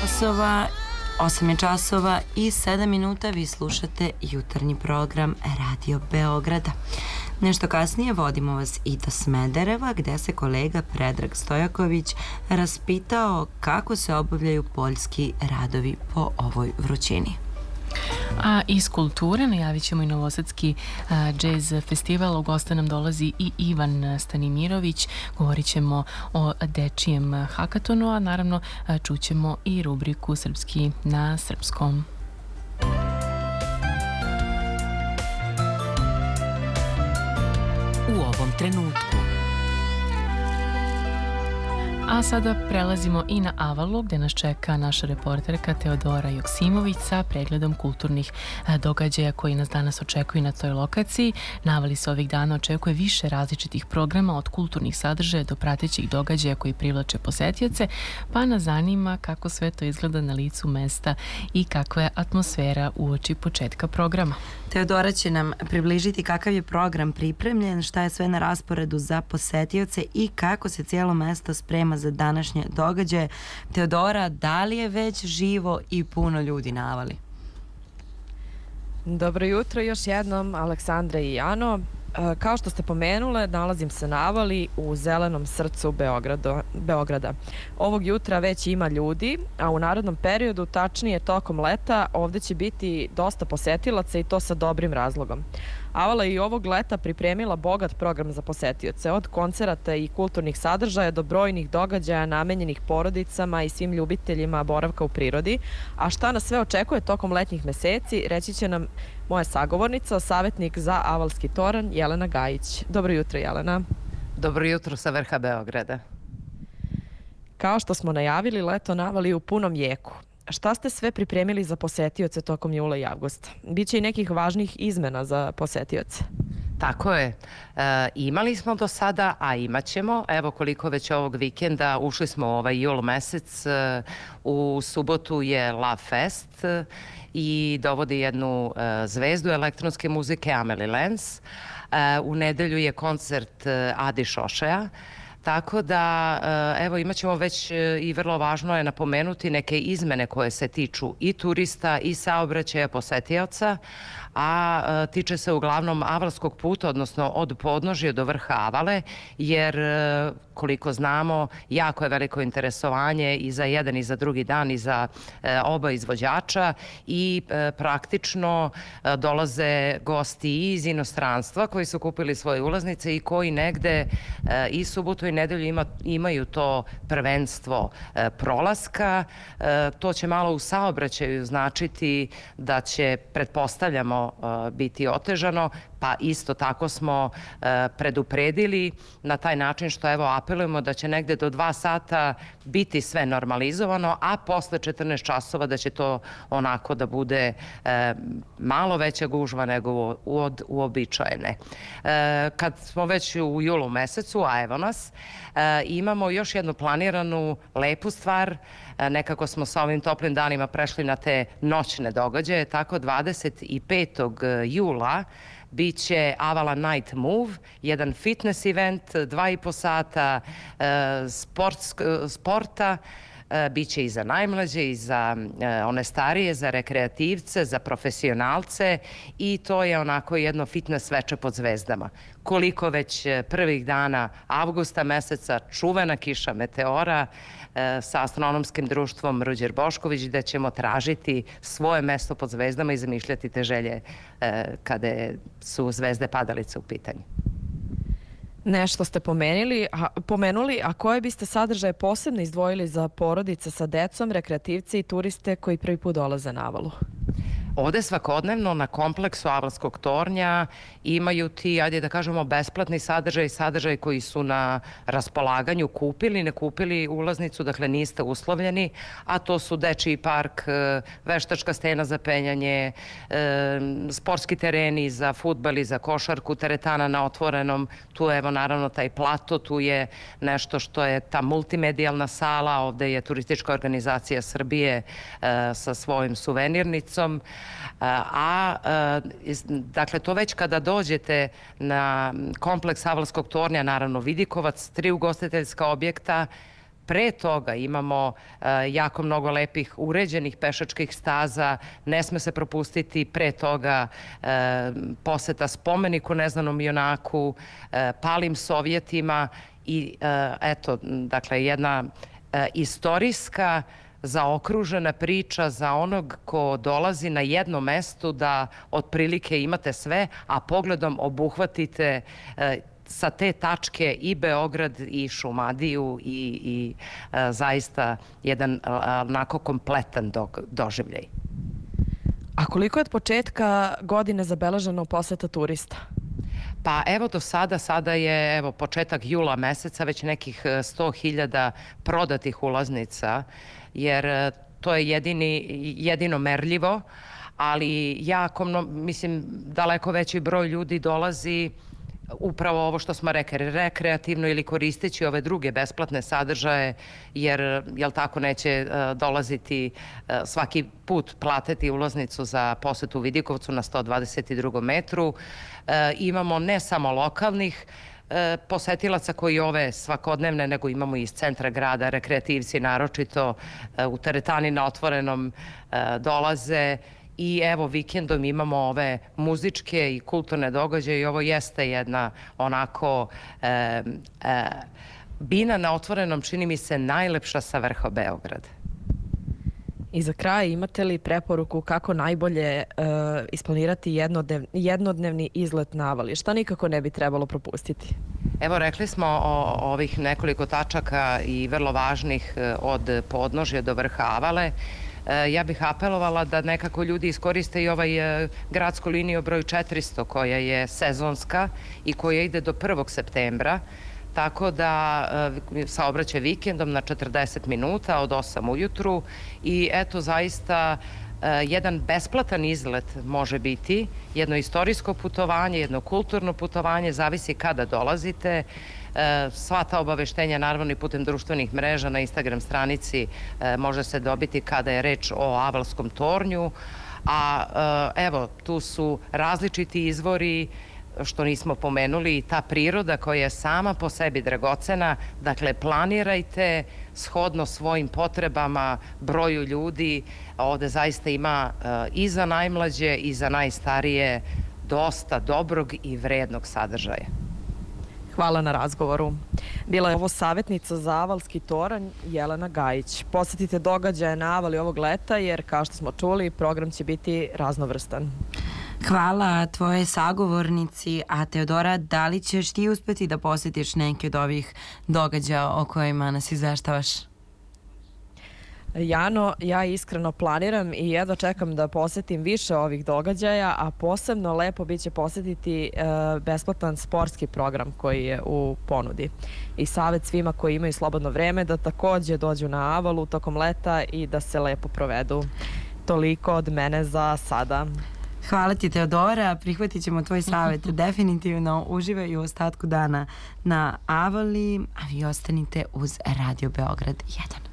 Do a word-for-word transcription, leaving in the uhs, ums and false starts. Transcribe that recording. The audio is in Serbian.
časova, osam je časova i sedam minuta, vi slušate jutarnji program Radio Beograda. Nešto kasnije vodimo vas i do Smedereva, gde se kolega Predrag Stojaković raspitao kako se obavljaju poljski radovi po ovoj vrućini. A iz kulture najavit ćemo i Novosadski džez festival. U goste nam dolazi i Ivan Stanimirović. Govorit ćemo o dečijem hakatonu, a naravno čućemo i rubriku Srpski na srpskom. U ovom trenutku. A sada prelazimo i na Avalu, gde nas čeka naša reporterka Teodora Joksimović sa pregledom kulturnih događaja koji nas danas očekuju na toj lokaciji. Na Avali se ovih dana očekuje više različitih programa, od kulturnih sadržaja do pratećih događaja koji privlače posetioce, pa nas zanima kako sve to izgleda na licu mesta i kakva je atmosfera uoči početka programa. Teodora će nam približiti kakav je program pripremljen, šta je sve na rasporedu za posetioce i kako se cijelo mesto sprema za današnje događaje. Teodora, da li je već živo i puno ljudi na Avali? Dobro jutro još jednom, Aleksandra i Jano. Kao što ste pomenule, nalazim se na Avali u zelenom srcu Beograda. Ovog jutra već ima ljudi, a u narednom periodu, tačnije tokom leta, ovde će biti dosta posetilaca i to sa dobrim razlogom. Avala je i ovog leta pripremila bogat program za posetioce, od koncerata i kulturnih sadržaja do brojnih događaja namenjenih porodicama i svim ljubiteljima boravka u prirodi. A šta nas sve očekuje tokom letnjih meseci, reći će nam moja sagovornica, savjetnik za Avalski toranj, Jelena Gajić. Dobro jutro, Jelena. Dobro jutro sa vrha Beograda. Kao što smo najavili, leto na Avali u punom jeku. Šta ste sve pripremili za posetioce tokom jula i avgusta? Biće i nekih važnih izmena za posetioce. Tako je. E, imali smo do sada, a imat ćemo. Evo koliko već ovog vikenda ušli smo u ovaj jul mesec. E, u subotu je Love Fest e, i dovodi jednu e, zvezdu elektronske muzike Amelie Lenz. E, u nedelju je koncert e, Adi Šošeja. Tako da, evo, imat ćemo već i vrlo važno je napomenuti neke izmene koje se tiču i turista i saobraćaja posetioca, a tiče se uglavnom avalskog puta, odnosno od podnožja do vrha Avale, jer koliko znamo, jako je veliko interesovanje i za jedan i za drugi dan i za oba izvođača i praktično dolaze gosti i iz inostranstva koji su kupili svoje ulaznice i koji negde i subotu i nedelju imaju to prvenstvo prolaska. To će malo u saobraćaju značiti da će, pretpostavljamo, biti otežano, pa isto tako smo predupredili na taj način što evo apelujemo da će negde do dva sata biti sve normalizovano, a posle četrnaest časova da će to onako da bude malo veća gužva nego od uobičajene. Kad smo već u julu mesecu, a evo nas, imamo još jednu planiranu lepu stvar. Nekako smo sa ovim toplim danima prešli na te noćne događaje, tako dvadeset petog jula biće Avala Night Move, jedan fitness event, dva i po sata sporta, biće i za najmlađe i za one starije, za rekreativce, za profesionalce i to je onako jedno fitness veče pod zvezdama. Koliko već prvih dana avgusta meseca čuvena kiša meteora sa astronomskim društvom Ruđer Bošković, da ćemo tražiti svoje mesto pod zvezdama i zamišljati te želje kada su zvezde padalice u pitanju. Nešto ste pomenuli, a, pomenuli, a koje biste sadržaje posebno izdvojili za porodice sa decom, rekreativce i turiste koji prvi put dolaze na Avalu? Ovde svakodnevno na kompleksu Avalskog tornja imaju ti, ajde da kažemo, besplatni sadržaj i sadržaj koji su na raspolaganju, kupili, ne kupili ulaznicu, dakle niste uslovljeni, a to su dečiji park, veštačka stena za penjanje, sportski tereni za fudbal i za košarku, teretana na otvorenom, tu je evo naravno taj plato, tu je nešto što je ta multimedijalna sala, ovde je turistička organizacija Srbije sa svojim suvenirnicom, a dakle to već kada dođete na kompleks Avalskog tornja, naravno Vidikovac, tri ugostiteljska objekta, Pre toga imamo jako mnogo lepih uređenih pešačkih staza, ne sme se propustiti pre toga poseta spomeniku neznanom junaku, palim Sovjetima i eto, dakle, jedna istorijska zaokružena priča za onog ko dolazi na jedno mesto da otprilike imate sve, a pogledom obuhvatite sa te tačke i Beograd i Šumadiju i, i a, zaista jedan a, onako kompletan do, doživljaj. A koliko je od početka godine zabeleženo poseta turista? Pa evo do sada, sada je evo početak jula meseca, već nekih sto hiljada prodatih ulaznica, jer to je jedini, jedino merljivo, ali jako, mislim, daleko veći broj ljudi dolazi upravo ovo što smo rekli, rekreativno ili koristeći ove druge besplatne sadržaje, jer, jel tako, neće dolaziti svaki put platiti ulaznicu za posetu Vidikovcu na sto dvadeset drugom metru. Imamo ne samo lokalnih posetilaca koji ove svakodnevne, nego imamo i iz centra grada, rekreativci naročito u teretani na otvorenom dolaze. I evo, vikendom imamo ove muzičke i kulturne događaje i ovo jeste jedna onako e, e, bina na otvorenom, čini mi se, najlepša sa vrha Beograda. I za kraj, imate li preporuku kako najbolje e, isplanirati jednodnev, jednodnevni izlet na Avalije? Šta nikako ne bi trebalo propustiti? Evo, rekli smo o ovih nekoliko tačaka i vrlo važnih od podnožja do vrha Avale. Ja bih apelovala da nekako ljudi iskoriste i ovaj gradsku liniju broj četiristo koja je sezonska i koja ide do prvog septembra, tako da saobraćaj vikendom na četrdeset minuta od osam ujutru i eto zaista jedan besplatan izlet može biti, jedno istorijsko putovanje, jedno kulturno putovanje, zavisi kada dolazite. Sva ta obaveštenja, naravno i putem društvenih mreža na Instagram stranici može se dobiti kada je reč o Avalskom tornju, a evo, tu su različiti izvori, što nismo pomenuli, i ta priroda koja je sama po sebi dragocena. Dakle, planirajte shodno svojim potrebama, broju ljudi. Ovde zaista ima i za najmlađe i za najstarije dosta dobrog i vrednog sadržaja. Hvala na razgovoru. Bila je ovo savjetnica za Avalski toranj Jelena Gajić. Posetite događaje na Avali ovog leta jer, kao što smo čuli, program će biti raznovrstan. Hvala tvojoj sagovornici, a Teodora, da li ćeš ti uspeti da posetiš neke od ovih događaja o kojima nas izveštavaš? Jano, ja iskreno planiram i jedva čekam da posetim više ovih događaja, a posebno lepo bit će posetiti e, besplatan sportski program koji je u ponudi. I savjet svima koji imaju slobodno vreme da takođe dođu na Avalu tokom leta i da se lepo provedu. Toliko od mene za sada. Hvala ti, Teodora, prihvatit ćemo tvoj savjet. Definitivno uživaj u ostatku dana na Avali, a vi ostanite uz Radio Beograd jedan.